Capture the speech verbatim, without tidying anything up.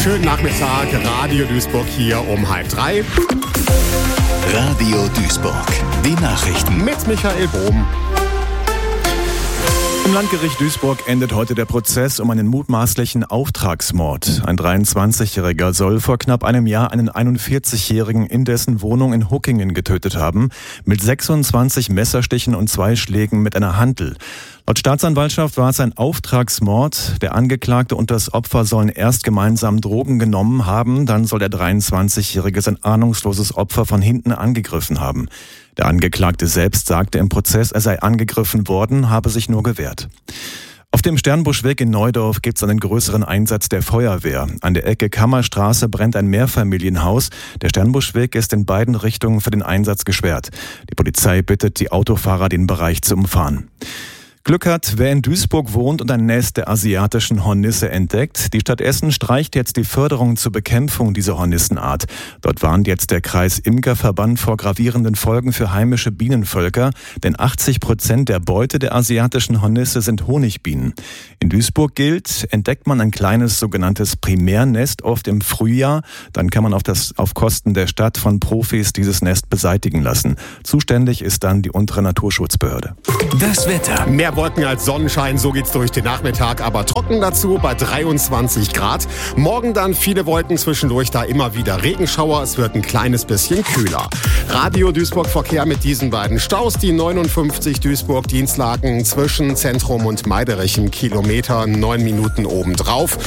Schönen Nachmittag, Radio Duisburg hier um halb drei. Radio Duisburg, die Nachrichten. Mit Michael Bohm. Im Landgericht Duisburg endet heute der Prozess um einen mutmaßlichen Auftragsmord. Ein dreiundzwanzigjähriger soll vor knapp einem Jahr einen einundvierzigjährigen in dessen Wohnung in Huckingen getötet haben, mit sechsundzwanzig Messerstichen und zwei Schlägen mit einer Hantel. Laut Staatsanwaltschaft war es ein Auftragsmord. Der Angeklagte und das Opfer sollen erst gemeinsam Drogen genommen haben, dann soll der dreiundzwanzigjährige sein ahnungsloses Opfer von hinten angegriffen haben. Der Angeklagte selbst sagte im Prozess, er sei angegriffen worden, habe sich nur gewehrt. Auf dem Sternbuschweg in Neudorf gibt es einen größeren Einsatz der Feuerwehr. An der Ecke Kammerstraße brennt ein Mehrfamilienhaus. Der Sternbuschweg ist in beiden Richtungen für den Einsatz gesperrt. Die Polizei bittet die Autofahrer, den Bereich zu umfahren. Glück hat, wer in Duisburg wohnt und ein Nest der asiatischen Hornisse entdeckt. Die Stadt Essen streicht jetzt die Förderung zur Bekämpfung dieser Hornissenart. Dort warnt jetzt der Kreis Imkerverband vor gravierenden Folgen für heimische Bienenvölker, denn achtzig Prozent der Beute der asiatischen Hornisse sind Honigbienen. In Duisburg gilt, entdeckt man ein kleines sogenanntes Primärnest oft im Frühjahr, dann kann man auf, das, auf Kosten der Stadt von Profis dieses Nest beseitigen lassen. Zuständig ist dann die untere Naturschutzbehörde. Das Wetter. Mehr Wolken als Sonnenschein, so geht's durch den Nachmittag, aber trocken dazu bei dreiundzwanzig Grad. Morgen dann viele Wolken zwischendurch, da immer wieder Regenschauer. Es wird ein kleines bisschen kühler. Radio Duisburg Verkehr mit diesen beiden Staus. Die neunundfünfzig Duisburg-Dienstlaken zwischen Zentrum und Meiderich im Kilometer, neun Minuten obendrauf.